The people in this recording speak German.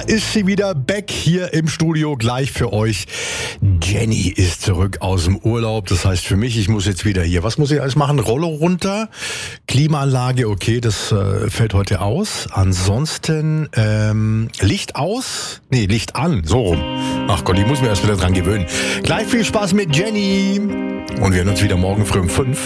ist sie wieder back hier im Studio, gleich für euch. Jenny ist zurück aus dem Urlaub, das heißt für mich, ich muss jetzt wieder hier. Was muss ich alles machen? Rollo runter, Klimaanlage, okay, das fällt heute aus. Ansonsten Licht aus, nee, Licht an, so rum. Ach Gott, ich muss mir erst wieder dran gewöhnen. Gleich viel Spaß mit Jenny und wir hören uns wieder morgen früh um 5.